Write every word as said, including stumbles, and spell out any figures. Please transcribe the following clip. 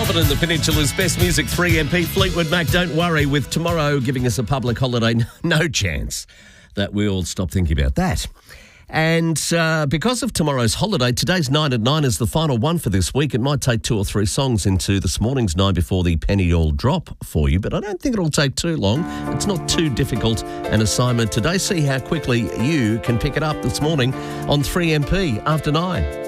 Melbourne and the Peninsula's best music, three M P, Fleetwood Mac. Don't worry, with tomorrow giving us a public holiday, no chance that we'll stop thinking about that. And uh, because of tomorrow's holiday, today's nine at nine is the final one for this week. It might take two or three songs into this morning's nine before the penny all drop for you, but I don't think it'll take too long. It's not too difficult an assignment today. See how quickly you can pick it up this morning on three M P after nine.